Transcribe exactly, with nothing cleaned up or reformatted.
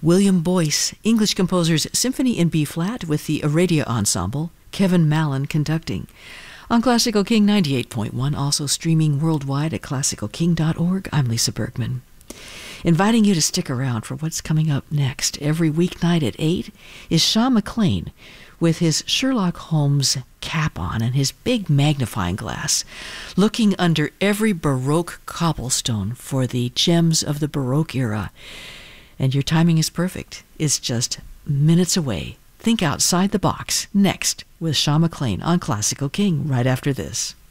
William Boyce, English composer's Symphony in B-flat with the Aradia Ensemble, Kevin Mallon conducting. On Classical King ninety-eight point one, also streaming worldwide at classical king dot org, I'm Lisa Bergman. Inviting you to stick around for what's coming up next. Every weeknight at eight is Sean McLean with his Sherlock Holmes cap on and his big magnifying glass, looking under every Baroque cobblestone for the gems of the Baroque era. And your timing is perfect. It's just minutes away. Think outside the box. Next with Sean McLean on Classical King right after this.